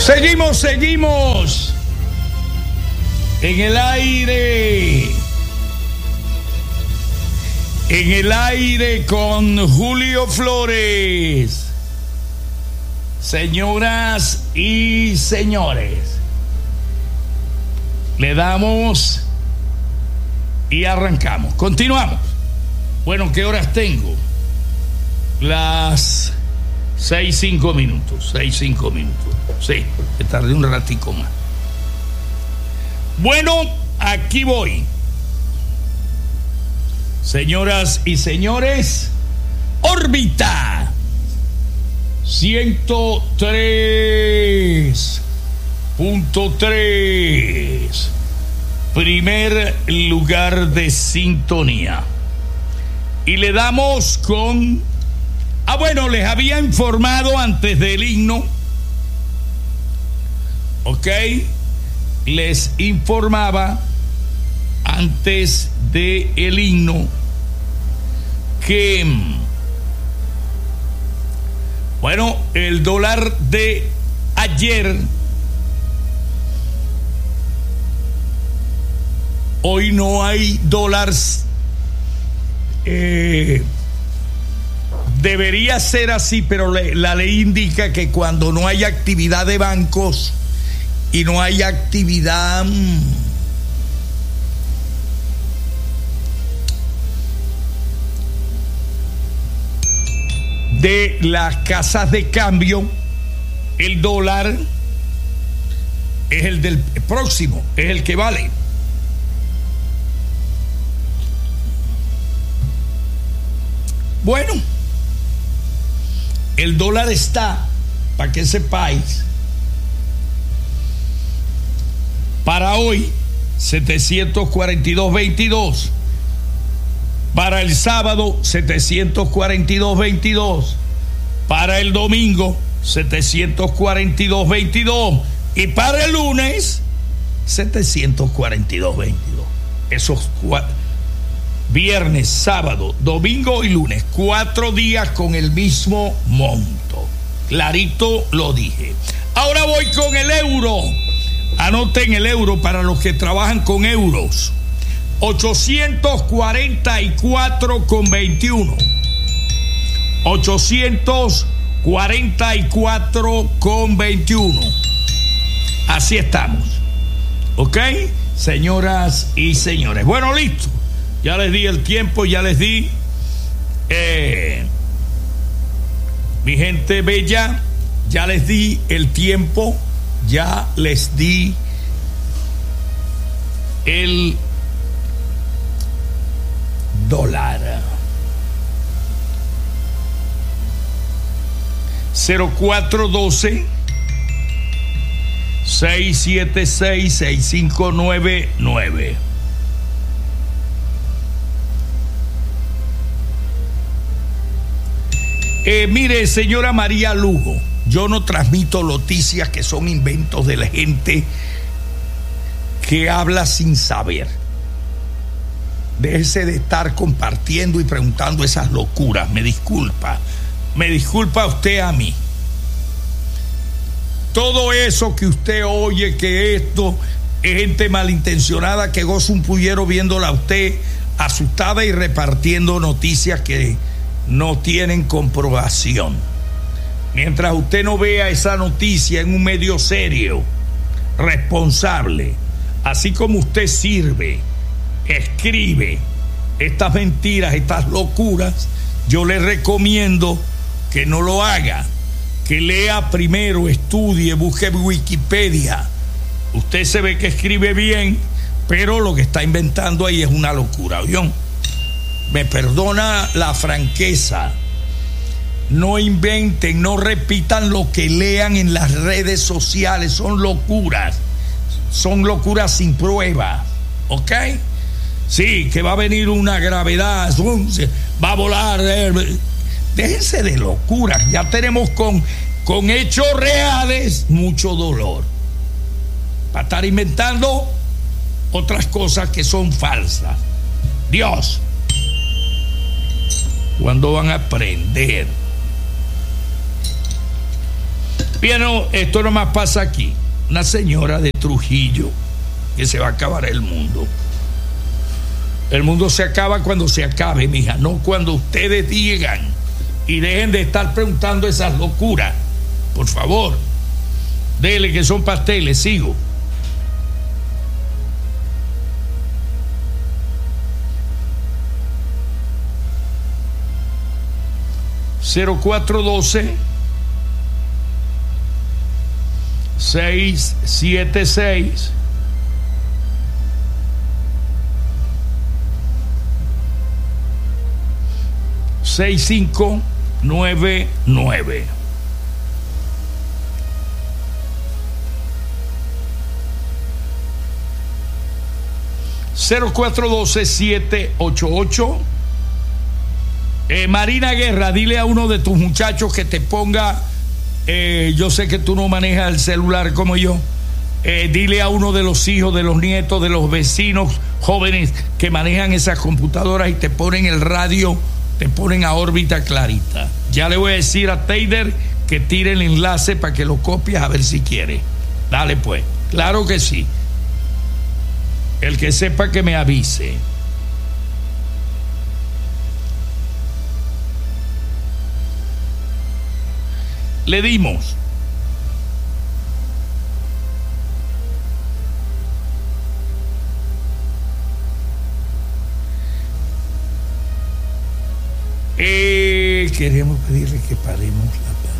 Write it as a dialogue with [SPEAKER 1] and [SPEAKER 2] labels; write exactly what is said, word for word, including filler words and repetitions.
[SPEAKER 1] Seguimos, seguimos en el aire, en el aire con Julio Flores. Señoras y señores, le damos y arrancamos. Continuamos. Bueno, ¿qué horas tengo? Las seis, cinco minutos. Seis, cinco minutos. Sí, me tardé un ratico más. Bueno, aquí voy. Señoras y señores, órbita ciento tres punto tres, primer lugar de sintonía. Y le damos con... Ah, bueno, les había informado antes del himno. Ok, les informaba antes del himno que, bueno, el dólar de ayer, hoy no hay dólares, eh, debería ser así, pero le, la ley indica que cuando no hay actividad de bancos y no hay actividad de las casas de cambio, el dólar es el del próximo, es el que vale. Bueno, el dólar está, para que sepáis, para hoy setecientos cuarenta y dos veintidós, para el sábado setecientos cuarenta y dos veintidós, para el domingo setecientos cuarenta y dos veintidós y para el lunes setecientos cuarenta y dos veintidós. Esos cuatro, viernes, sábado, domingo y lunes, cuatro días con el mismo monto. Clarito lo dije. Ahora voy con el euro. Anoten el euro para los que trabajan con euros. ochocientos cuarenta y cuatro con veintiuno. ochocientos cuarenta y cuatro con veintiuno. Así estamos. ¿Ok? Señoras y señores. Bueno, listo. Ya les di el tiempo, ya les di. Eh, mi gente bella, ya les di el tiempo. Ya les di el dólar. cero cuatro doce, seis siete seis, seis cinco nueve nueve. Eh, mire, señora María Lugo, yo no transmito noticias que son inventos de la gente que habla sin saber. Déjese de estar compartiendo y preguntando esas locuras. Me disculpa. Me disculpa usted a mí. Todo eso que usted oye, que esto es gente malintencionada que goza un pullero viéndola a usted asustada y repartiendo noticias que no tienen comprobación. Mientras usted no vea esa noticia en un medio serio, responsable, así como usted sirve, escribe estas mentiras, estas locuras, yo le recomiendo que no lo haga, que lea primero, estudie, busque Wikipedia. Usted se ve que escribe bien, pero lo que está inventando ahí es una locura, ¿oyó? Me perdona la franqueza. No inventen, no repitan lo que lean en las redes sociales. Son locuras. Son locuras sin prueba. ¿Ok? Sí, que va a venir una gravedad, va a volar. Déjense de locuras. Ya tenemos con, con hechos reales mucho dolor. Para estar inventando otras cosas que son falsas. Dios, ¿cuándo van a aprender? Bien, no, esto nomás pasa aquí. Una señora de Trujillo, que se va a acabar el mundo. El mundo se acaba cuando se acabe, mija, no cuando ustedes digan. Y dejen de estar preguntando esas locuras. Por favor, dele que son pasteles, sigo. cero cuatro uno dos seis siete seis seis cinco nueve nueve. cero cuatro uno dos siete ocho ocho. Eh, Marina Guerra, dile a uno de tus muchachos que te ponga, eh, yo sé que tú no manejas el celular como yo, eh, dile a uno de los hijos, de los nietos, de los vecinos jóvenes que manejan esas computadoras y te ponen el radio, te ponen a órbita clarita. Ya le voy a decir a Teider que tire el enlace para que lo copies a ver si quiere. Dale pues, claro que sí. El que sepa que me avise. Le dimos. Eh, queremos pedirle que paremos la